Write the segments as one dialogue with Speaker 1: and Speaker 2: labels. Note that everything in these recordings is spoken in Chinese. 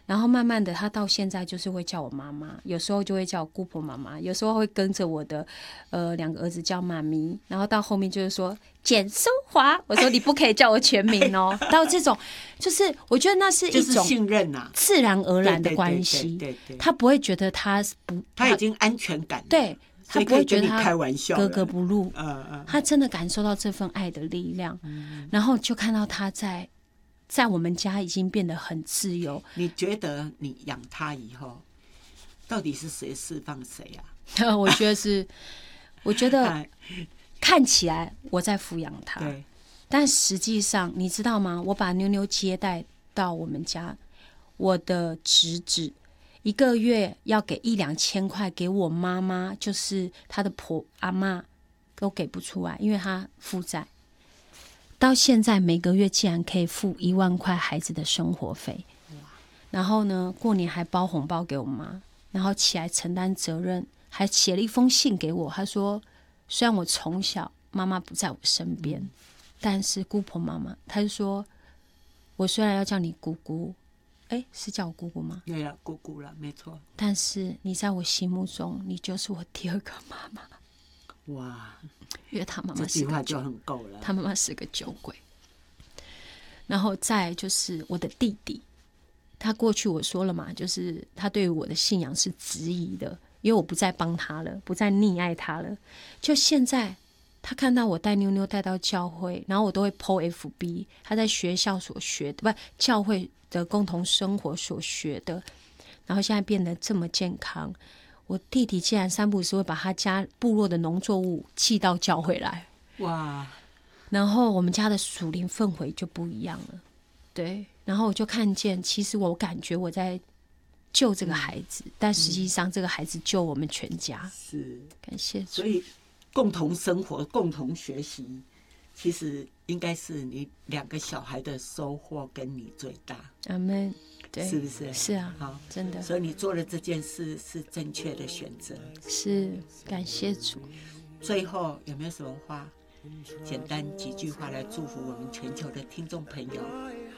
Speaker 1: 然后慢慢的他到现在就是会叫我妈妈，有时候就会叫我姑婆妈妈，有时候会跟着我的2个儿子叫妈咪，然后到后面就是说简淑华，我说你不可以叫我全名哦。到这种就是我觉得那是一种
Speaker 2: 信任啊，
Speaker 1: 自然而然的关系，他不会觉得他
Speaker 2: 已经安全感了，
Speaker 1: 对，他不会觉得他
Speaker 2: 格
Speaker 1: 格不入，他真的感受到这份爱的力量，然后就看到他在我们家已经变得很自由。
Speaker 2: 你觉得你养他以后，到底是谁释放谁啊？
Speaker 1: 我觉得看起来我在抚养他，但实际上你知道吗？我把妞妞接待到我们家，我的侄子1个月要给1-2千块给我妈妈，就是他的阿嬷都给不出来，因为他负债。到现在每个月竟然可以付1万块孩子的生活费，然后呢，过年还包红包给我妈，然后起来承担责任，还写了一封信给我。他说，虽然我从小妈妈不在我身边，但是姑婆妈妈，他就说，我虽然要叫你姑姑，是叫我姑姑吗？
Speaker 2: 对了，姑姑了，没错。
Speaker 1: 但是你在我心目中，你就是我第2个妈妈。
Speaker 2: 哇！
Speaker 1: 因为他妈妈
Speaker 2: 这句话就很够了。
Speaker 1: 他妈妈是个酒鬼。然后再就是我的弟弟，他过去我说了嘛，就是他对于我的信仰是质疑的，因为我不再帮他了，不再溺爱他了。就现在他看到我带妞妞带到教会，然后我都会 po FB 他在学校所学的，不，教会的共同生活所学的，然后现在变得这么健康。我弟弟竟然3不5时会把他家部落的农作物寄到教会来，
Speaker 2: 哇！
Speaker 1: 然后我们家的属灵氛围就不一样了，对。然后我就看见，其实我感觉我在救这个孩子，但实际上这个孩子救我们全家。
Speaker 2: 是，
Speaker 1: 感谢主。
Speaker 2: 所以共同生活、共同学习，其实应该是你2个小孩的收获跟你最大。
Speaker 1: 阿们。对，
Speaker 2: 是不是？
Speaker 1: 是啊，好，真的。
Speaker 2: 所以你做了这件事是正确的选择。
Speaker 1: 是，感谢主。
Speaker 2: 最后有没有什么话，简单几句话来祝福我们全球的听众朋友？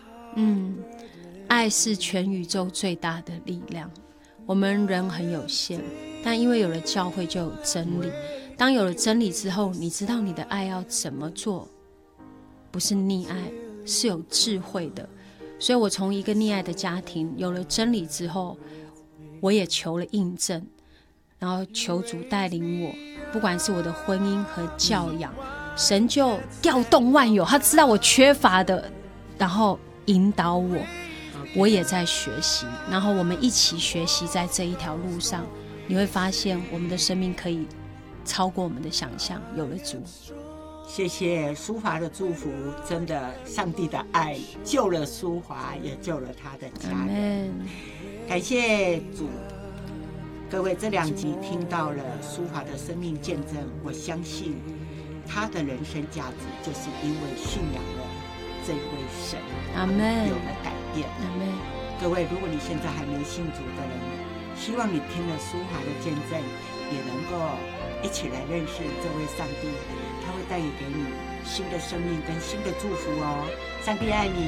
Speaker 1: 爱是全宇宙最大的力量。我们人很有限，但因为有了教会就有真理。当有了真理之后，你知道你的爱要怎么做，不是溺爱，是有智慧的。所以我从一个溺爱的家庭有了真理之后，我也求了印证，然后求主带领我，不管是我的婚姻和教养，神就调动万有，他知道我缺乏的，然后引导我，我也在学习，然后我们一起学习，在这一条路上，你会发现我们的生命可以超过我们的想象，有了主。
Speaker 2: 谢谢淑华的祝福，真的，上帝的爱救了淑华，也救了他的家人。感谢主。各位，这2集听到了淑华的生命见证，我相信他的人生价值就是因为信仰了这位神，
Speaker 1: 阿们，
Speaker 2: 有了改变。
Speaker 1: 阿们。
Speaker 2: 各位，如果你现在还没信主的人，希望你听了淑华的见证，也能够一起来认识这位上帝，他会带给你新的生命跟新的祝福哦。上帝爱你。